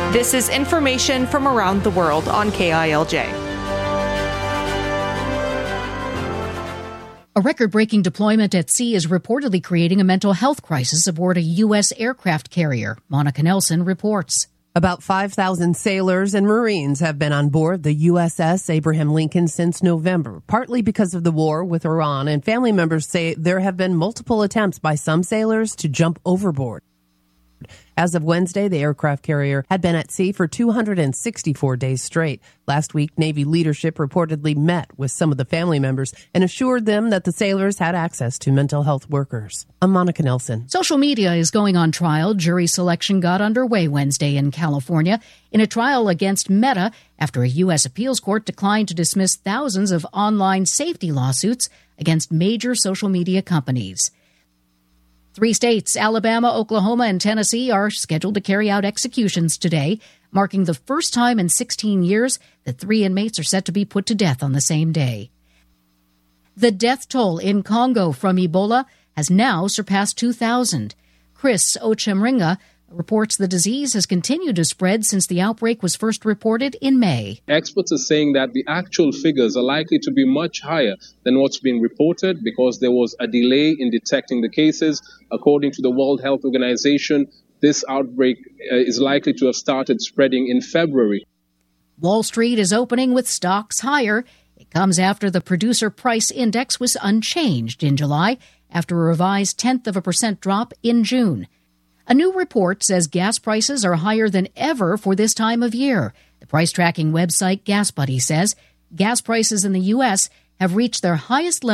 This is information from around the world on KILJ. A record-breaking deployment at sea is reportedly creating a mental health crisis aboard a U.S. aircraft carrier. Monica Nelson reports. About 5,000 sailors and Marines have been on board the USS Abraham Lincoln since November, partly because of the war with Iran, and family members say there have been multiple attempts by some sailors to jump overboard. As of Wednesday, the aircraft carrier had been at sea for 264 days straight. Last week, Navy leadership reportedly met with some of the family members and assured them that the sailors had access to mental health workers. I'm Monica Nelson. Social media is going on trial. Jury selection got underway Wednesday in California in a trial against Meta after a U.S. appeals court declined to dismiss thousands of online safety lawsuits against major social media companies. 3 states, Alabama, Oklahoma, and Tennessee, are scheduled to carry out executions today, marking the first time in 16 years that 3 inmates are set to be put to death on the same day. The death toll in Congo from Ebola has now surpassed 2,000. Chris Ochemringa reports the disease has continued to spread since the outbreak was first reported in May. Experts are saying that the actual figures are likely to be much higher than what's been reported because there was a delay in detecting the cases. According to the World Health Organization, this outbreak is likely to have started spreading in February. Wall Street is opening with stocks higher. It comes after the Producer Price Index was unchanged in July after a revised 0.1% drop in June. A new report says gas prices are higher than ever for this time of year. The price tracking website GasBuddy says gas prices in the U.S. have reached their highest level